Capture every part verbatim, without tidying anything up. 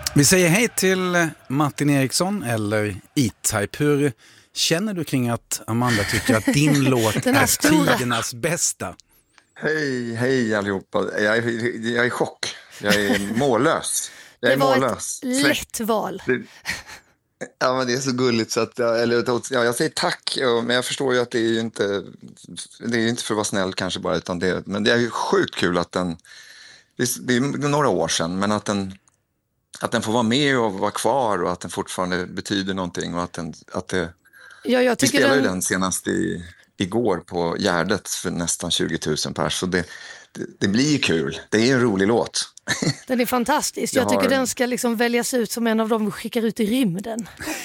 Vi säger hej till Martin Eriksson, eller E-Type. Hur känner du kring att Amanda tycker att din låt är stora. tidernas bästa? Hej, hej allihopa. Jag är, jag är i chock. Jag är mållös. Jag är det var mållös. ett lätt val. Det, ja, men det är så gulligt så att jag, eller, ja, jag säger tack, men jag förstår ju att det är ju inte, det är ju inte för att vara snäll kanske bara, utan det, men det är ju sjukt kul att den, det är några år sedan, men att den, att den får vara med och vara kvar och att den fortfarande betyder någonting och att den, att det, ja, jag tycker vi spelade den... ju den senast i, igår på Gärdet för nästan tjugo tusen pers, så det, det, det blir kul. Det är en rolig låt. Den är fantastisk. Jag, jag tycker har... den ska liksom väljas ut som en av dem vi skickar ut i rymden.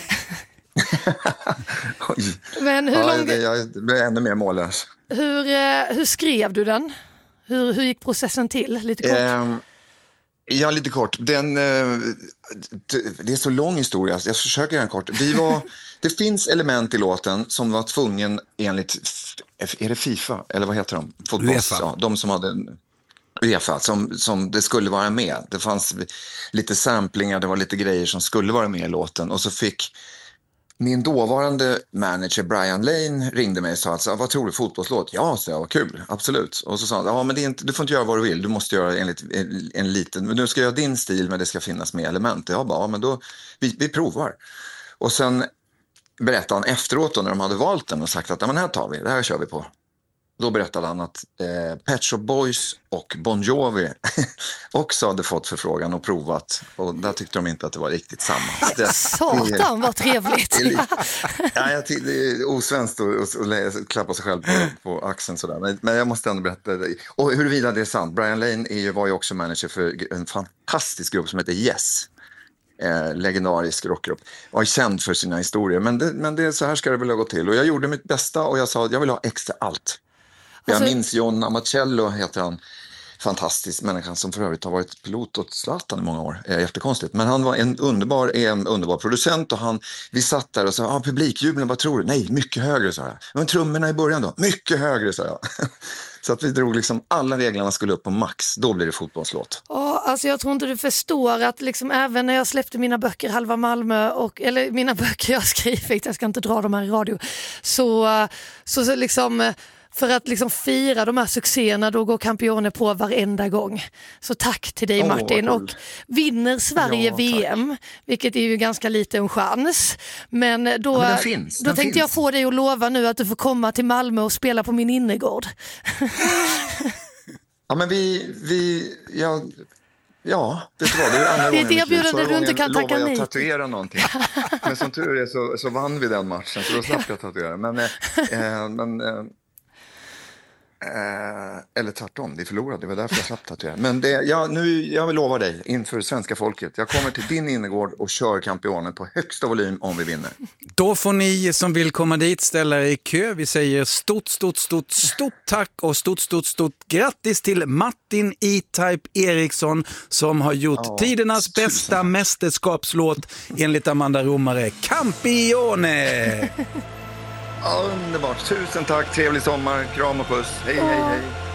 Men hur ja, lång... det, jag blir ännu mer mållös. Hur, hur skrev du den? Hur, hur gick processen till? Lite kort. Um, ja, lite kort. Den, uh, det är så lång historia. Jag försöker göra den kort. Vi var, det finns element i låten som var tvungen enligt... Är det FIFA? Eller vad heter de? Fotbolls, ja, de som hade... UEFA, som, som det skulle vara med. Det fanns lite samplingar, det var lite grejer som skulle vara med i låten. Och så fick min dåvarande manager Brian Lane ringde mig och sa alltså, vad tror du, fotbollslåt? Ja, så jag, var kul, absolut. Och så sa han, ja men det är inte, du får inte göra vad du vill, du måste göra enligt en, en liten, men du ska göra din stil men det ska finnas med element. Jag bara, ja men då, vi, vi provar. Och sen berättade han efteråt då, när de hade valt den och sagt att ja men här tar vi, det här kör vi på. Då berättade han att eh, Pet Shop Boys och Bon Jovi också hade fått förfrågan och provat. Och där tyckte de inte att det var riktigt samma. Det, Satan, vad trevligt. Det är, ja, jag tycker det är osvenskt att, att, att klappa sig själv på, på axeln sådär. Men, men jag måste ändå berätta det. Och huruvida det är sant. Brian Lane är ju, var ju också manager för en fantastisk grupp som heter Yes. Eh, legendarisk rockgrupp. Och är känd för sina historier. Men, det, men det, så här ska det väl gå till. Och jag gjorde mitt bästa och jag sa att jag vill ha extra allt. Jag alltså... minns John Amacello heter han, fantastisk människa som för övrigt har varit pilot åt Zlatan i många år, är jättekonstigt. Men han var en underbar, en underbar producent och han, vi satt där och sa, ah, publikjubeln, vad tror du? Nej, mycket högre, sa jag. Men trummorna i början då? Mycket högre, sa jag. Så att vi drog liksom, alla reglerna skulle upp på max, då blir det fotbollslåt. Ja, alltså jag tror inte du förstår att liksom även när jag släppte mina böcker Halva Malmö, och, eller mina böcker jag skrivit, jag ska inte dra dem här i radio, så, så, så liksom... För att liksom fira de här succéerna, då går Campione på varenda gång. Så tack till dig, Martin. Oh, och vinner Sverige ja, V M, vilket är ju ganska lite en chans. Men då, ja, men den finns, den då tänkte finns. Jag få dig att lova nu att du får komma till Malmö och spela på min innergård. Ja, men vi... vi ja, ja, det var det. Andra det är ett erbjudande du inte kan tacka nej. Jag tatuera någonting. Men som tur är så, så vann vi den matchen, så då slapp jag tatuera. Men... Eh, men eh, Eh, eller tvärtom, vi förlorade, det var därför jag slapp tatuera. Men det, ja, nu, jag vill lova dig inför svenska folket, jag kommer till din innergård och kör Campionen på högsta volym om vi vinner. Då får ni som vill komma dit ställa er i kö. Vi säger stort, stort, stort, stort tack och stort, stort, stort grattis till Martin E-Type Eriksson som har gjort ja, tidernas tusen. bästa mästerskapslåt enligt Amanda Romare, Campione. Underbart, tusen tack, trevlig sommar, kram och puss, hej hej hej.